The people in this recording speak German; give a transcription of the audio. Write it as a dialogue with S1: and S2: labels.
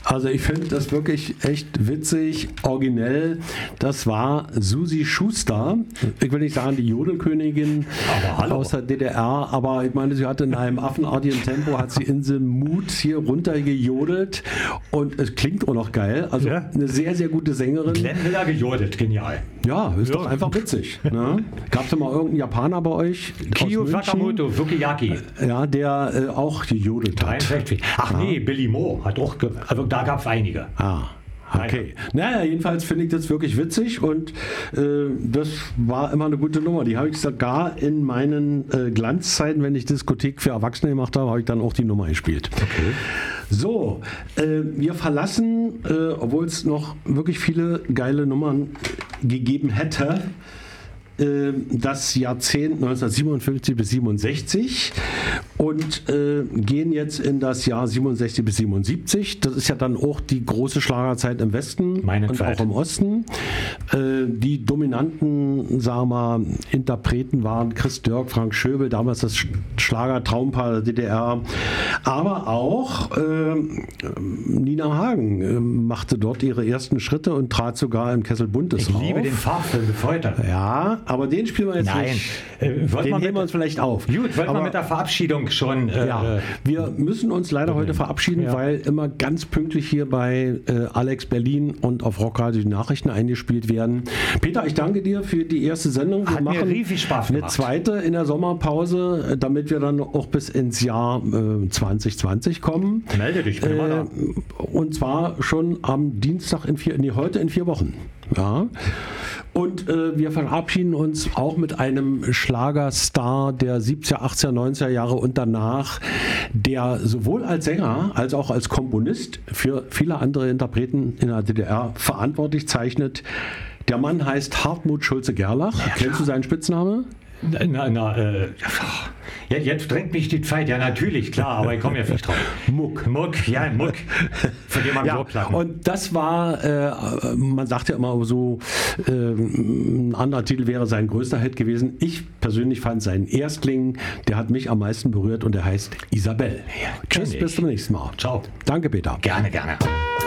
S1: Also ich finde das wirklich echt witzig, originell. Das war Susi Schuster. Ich will nicht sagen die Jodelkönigin aus der DDR, aber ich meine, sie hatte in einem affenartigen Tempo, hat sie Insel Mut hier runter gejodelt und es klingt auch noch geil. Also eine sehr, sehr gute Sängerin.
S2: Glenn Miller gejodelt, genial.
S1: Ja, ist doch einfach witzig. Ne? Gab es da mal irgendeinen Japaner bei euch?
S2: Kiyo Sakamoto, Fukuyaki.
S1: Ja, der auch gejodelt hat.
S2: 63. Ach nee, Billy Moore hat auch, also da gab es einige.
S1: Okay. Naja, jedenfalls finde ich das wirklich witzig und das war immer eine gute Nummer. Die habe ich sogar in meinen Glanzzeiten, wenn ich Diskothek für Erwachsene gemacht habe, habe ich dann auch die Nummer gespielt.
S2: Okay.
S1: So, wir verlassen, obwohl es noch wirklich viele geile Nummern gegeben hätte, das Jahrzehnt 1957 bis 67 und gehen jetzt in das Jahr 67 bis 77. Das ist ja dann auch die große Schlagerzeit im Westen und auch im Osten. Die dominanten, sagen wir mal, Interpreten waren Chris Dirk, Frank Schöbel, damals das Schlagertraumpaar der DDR, aber auch Nina Hagen machte dort ihre ersten Schritte und trat sogar im Kessel Buntes auf.
S2: Ich liebe den Farbfilm bis heute.
S1: Ja, aber den spielen wir jetzt nicht. Den nehmen wir uns vielleicht auf.
S2: Gut, wollten wir mit der Verabschiedung schon.
S1: Wir müssen uns leider heute verabschieden, weil immer ganz pünktlich hier bei Alex Berlin und auf Rockradio die Nachrichten eingespielt werden. Peter, ich danke dir für die erste Sendung. Wir machen
S2: riesig Spaß
S1: eine zweite in der Sommerpause, damit wir dann auch bis ins Jahr 2020 kommen.
S2: Melde dich, bin immer da.
S1: Und zwar schon am Dienstag heute in 4 Wochen. Ja. Und wir verabschieden uns auch mit einem Schlagerstar der 70er, 80er, 90er Jahre und danach, der sowohl als Sänger als auch als Komponist für viele andere Interpreten in der DDR verantwortlich zeichnet. Der Mann heißt Hartmut Schulze-Gerlach. Ja, kennst du seinen Spitznamen?
S2: Jetzt drängt mich die Zeit, ja natürlich, klar, aber ich komme ja nicht drauf. Muck, für den man so
S1: und das war, man sagt ja immer so, ein anderer Titel wäre sein größter Hit gewesen. Ich persönlich fand seinen Erstling, der hat mich am meisten berührt und der heißt Isabel.
S2: Ja,
S1: Tschüss, bis zum nächsten Mal.
S2: Ciao.
S1: Danke, Peter.
S2: Gerne.